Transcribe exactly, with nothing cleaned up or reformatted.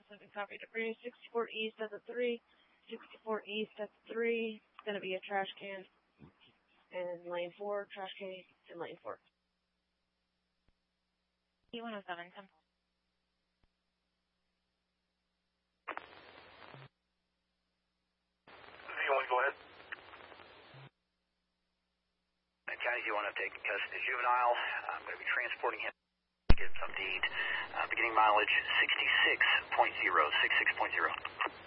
seven, copy debris. sixty-four East at the three. sixty-four East at the three. It's going to be a trash can in lane four, trash can in lane four. E one oh seven, come. Z one, go ahead. County Z one, I've taken custody of the juvenile. I'm going to be transporting him. Get some deed. Uh, beginning mileage sixty-six point zero, sixty-six point zero.